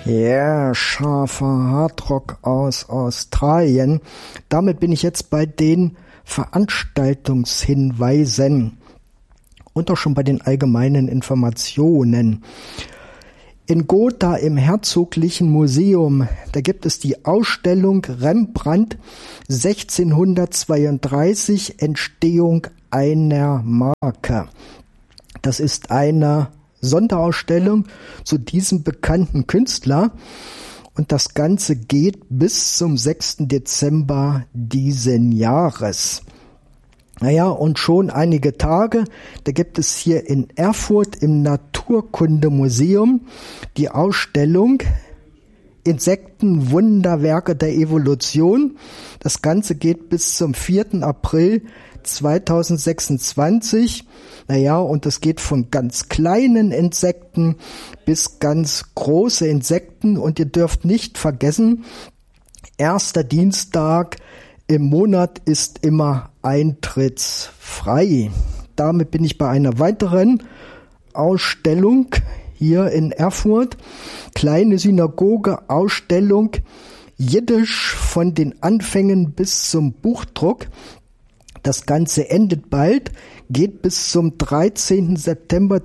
Ja, scharfer Hardrock aus Australien. Damit bin ich jetzt bei den Veranstaltungshinweisen und auch schon bei den allgemeinen Informationen. In Gotha im Herzoglichen Museum, da gibt es die Ausstellung Rembrandt 1632, Entstehung einer Marke. Das ist eine Sonderausstellung zu diesem bekannten Künstler und das Ganze geht bis zum 6. Dezember diesen Jahres. Naja, und schon einige Tage, da gibt es hier in Erfurt im Naturkundemuseum die Ausstellung Insekten, Wunderwerke der Evolution. Das Ganze geht bis zum 4. April 2026. Naja, und es geht von ganz kleinen Insekten bis ganz große Insekten. Und ihr dürft nicht vergessen, erster Dienstag im Monat ist immer eintrittsfrei. Damit bin ich bei einer weiteren Ausstellung hier in Erfurt. Kleine Synagoge, Ausstellung Jiddisch von den Anfängen bis zum Buchdruck. Das Ganze endet bald, geht bis zum 13. September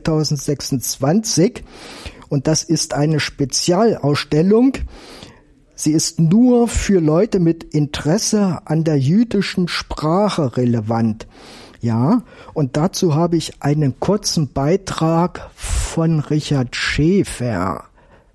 2026 und das ist eine Spezialausstellung. Sie ist nur für Leute mit Interesse an der jüdischen Sprache relevant. Ja, und dazu habe ich einen kurzen Beitrag von Richard Schäfer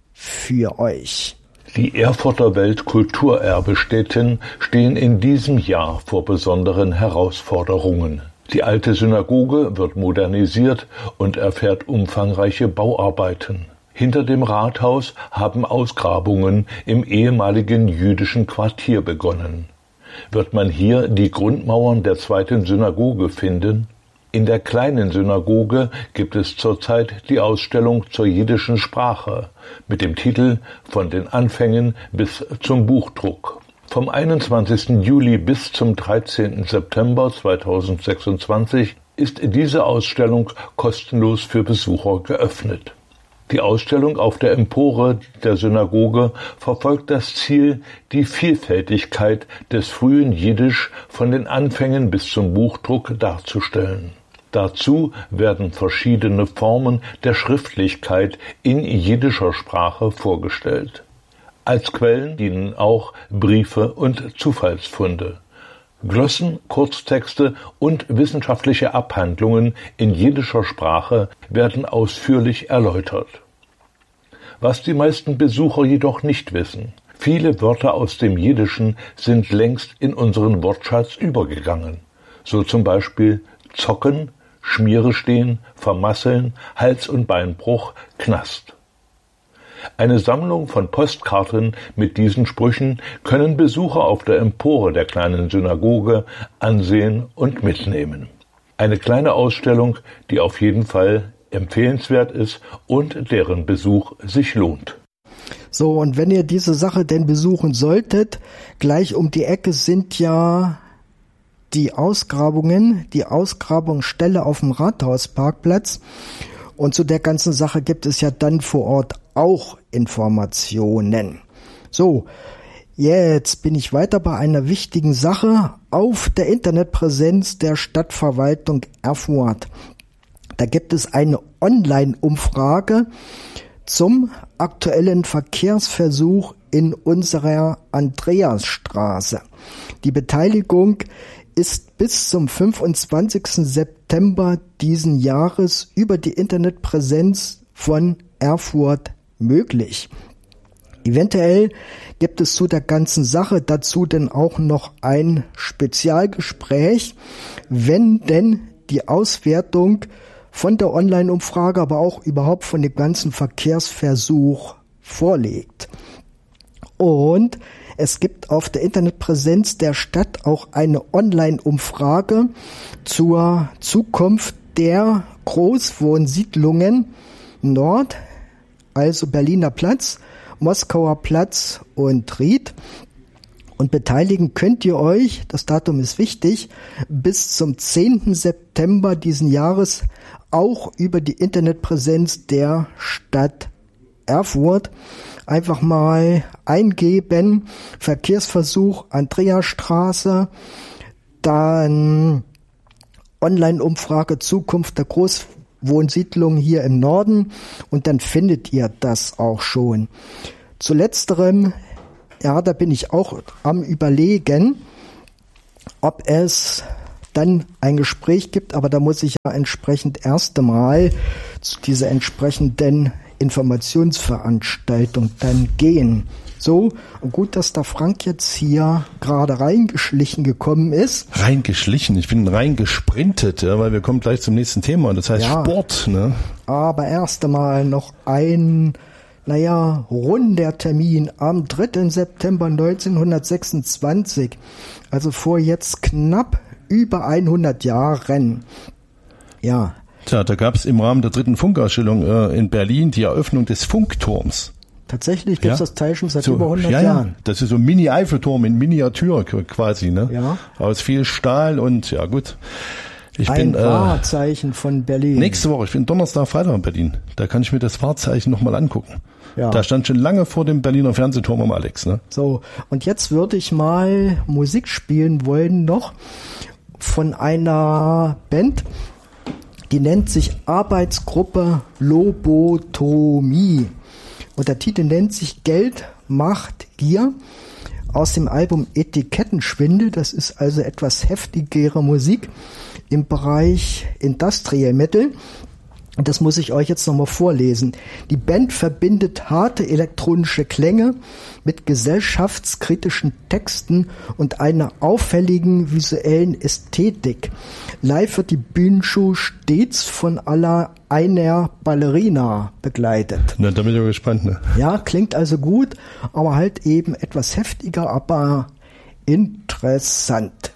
für euch. Die Erfurter Weltkulturerbestätten stehen in diesem Jahr vor besonderen Herausforderungen. Die alte Synagoge wird modernisiert und erfährt umfangreiche Bauarbeiten. Hinter dem Rathaus haben Ausgrabungen im ehemaligen jüdischen Quartier begonnen. Wird man hier die Grundmauern der zweiten Synagoge finden? In der kleinen Synagoge gibt es zurzeit die Ausstellung zur jiddischen Sprache mit dem Titel »Von den Anfängen bis zum Buchdruck«. Vom 21. Juli bis zum 13. September 2026 ist diese Ausstellung kostenlos für Besucher geöffnet. Die Ausstellung auf der Empore der Synagoge verfolgt das Ziel, die Vielfältigkeit des frühen Jiddisch von den Anfängen bis zum Buchdruck darzustellen. Dazu werden verschiedene Formen der Schriftlichkeit in jiddischer Sprache vorgestellt. Als Quellen dienen auch Briefe und Zufallsfunde. Glossen, Kurztexte und wissenschaftliche Abhandlungen in jiddischer Sprache werden ausführlich erläutert. Was die meisten Besucher jedoch nicht wissen: Viele Wörter aus dem Jiddischen sind längst in unseren Wortschatz übergegangen. So zum Beispiel zocken, Schmiere stehen, vermasseln, Hals- und Beinbruch, Knast. Eine Sammlung von Postkarten mit diesen Sprüchen können Besucher auf der Empore der kleinen Synagoge ansehen und mitnehmen. Eine kleine Ausstellung, die auf jeden Fall empfehlenswert ist und deren Besuch sich lohnt. So, und wenn ihr diese Sache denn besuchen solltet, gleich um die Ecke sind ja die Ausgrabungsstelle auf dem Rathausparkplatz. Und zu der ganzen Sache gibt es ja dann vor Ort auch Informationen. So, jetzt bin ich weiter bei einer wichtigen Sache auf der Internetpräsenz der Stadtverwaltung Erfurt. Da gibt es eine Online-Umfrage zum aktuellen Verkehrsversuch in unserer Andreasstraße. Die Beteiligung ist bis zum 25. September diesen Jahres über die Internetpräsenz von Erfurt möglich. Eventuell gibt es zu der ganzen Sache dazu denn auch noch ein Spezialgespräch, wenn denn die Auswertung von der Online-Umfrage, aber auch überhaupt von dem ganzen Verkehrsversuch vorliegt. Und es gibt auf der Internetpräsenz der Stadt auch eine Online-Umfrage zur Zukunft der Großwohnsiedlungen Nord, also Berliner Platz, Moskauer Platz und Ried. Und beteiligen könnt ihr euch, das Datum ist wichtig, bis zum 10. September diesen Jahres auch über die Internetpräsenz der Stadt Erfurt. einfach mal eingeben, Verkehrsversuch Andreasstraße, dann Online-Umfrage Zukunft der Großwohnsiedlung hier im Norden und dann findet ihr das auch schon. Zu letzterem, ja, da bin ich auch am Überlegen, ob es dann ein Gespräch gibt, aber da muss ich ja entsprechend erst einmal zu dieser entsprechenden Informationsveranstaltung dann gehen. So, und gut, dass der Frank jetzt hier gerade reingeschlichen gekommen ist. Reingeschlichen? Ich bin reingesprintet, ja, weil wir kommen gleich zum nächsten Thema, das heißt ja, Sport. Ne? Aber erst einmal noch ein, runder Termin am 3. September 1926, also vor jetzt knapp über 100 Jahren. Ja. Tja, da gab es im Rahmen der 3. Funkausstellung in Berlin die Eröffnung des Funkturms. Tatsächlich gibt es das Teil schon seit über 100 Jahren. Ja, das ist so ein Mini-Eiffelturm in Miniatur quasi, ne? Ja. Aus viel Stahl und ja gut. Ein Wahrzeichen von Berlin. Nächste Woche, ich bin Donnerstag, Freitag in Berlin. Da kann ich mir das Wahrzeichen nochmal angucken. Ja. Da stand schon lange vor dem Berliner Fernsehturm am Alex, ne? So, und jetzt würde ich mal Musik spielen wollen noch von einer Band, die nennt sich Arbeitsgruppe Lobotomie. Und der Titel nennt sich Geld, Macht, Gier aus dem Album Etikettenschwindel. Das ist also etwas heftigere Musik im Bereich Industrial Metal. Und das muss ich euch jetzt nochmal vorlesen. Die Band verbindet harte elektronische Klänge mit gesellschaftskritischen Texten und einer auffälligen visuellen Ästhetik. Live wird die Bühnenshow stets von einer Ballerina begleitet. Na, da bin ich gespannt, ne? Ja, klingt also gut, aber halt eben etwas heftiger, aber interessant.